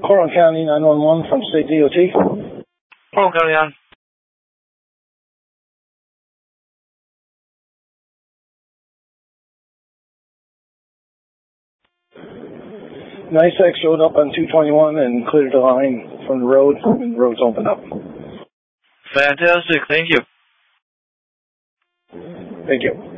Coron County 911 from State DOT. Coron County on. NYSEC showed up on 221 and cleared the line from the road, and the roads opened up. Fantastic. Thank you. Thank you.